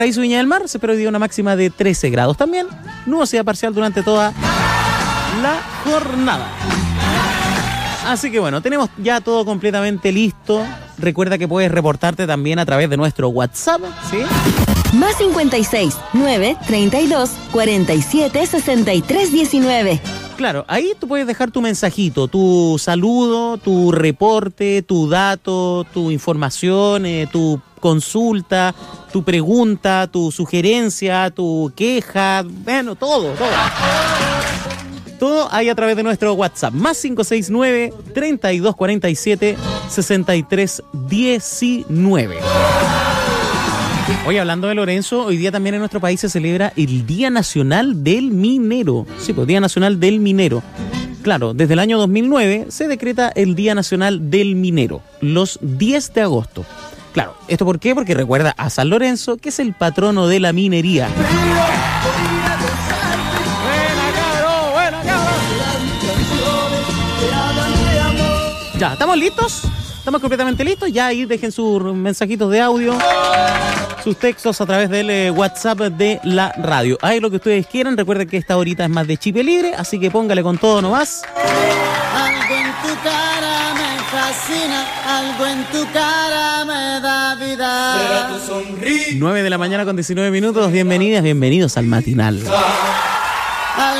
Paraíso, Viña del Mar, se espera hoy día una máxima de 13 grados. También nubosidad parcial durante toda la jornada. Así que bueno, tenemos ya todo completamente listo. Recuerda que puedes reportarte también a través de nuestro WhatsApp, ¿sí? Más 56 9 32 47 63 19. Claro, ahí tú puedes dejar tu mensajito, tu saludo, tu reporte, tu dato, tu información, tu consulta, tu pregunta, tu sugerencia, tu queja, bueno, todo. Todo ahí a través de nuestro WhatsApp. Más 569 3247 6319. Hoy hablando de Lorenzo, hoy día también en nuestro país se celebra el Día Nacional del Minero. Sí, pues Día Nacional del Minero. Claro, desde el año 2009 se decreta el Día Nacional del Minero, los 10 de agosto. Claro, ¿esto por qué? Porque recuerda a San Lorenzo, que es el patrono de la minería. Ya, ¿estamos listos? ¿Estamos completamente listos? Ya ahí dejen sus mensajitos de audio, sus textos a través del WhatsApp de la radio. Ahí lo que ustedes quieran. Recuerden que esta horita es más de chip libre, así que póngale con todo nomás. Algo en tu cara me fascina, algo en tu cara me da vida. 9 de la mañana con 19 minutos. Bienvenidas, bienvenidos al matinal.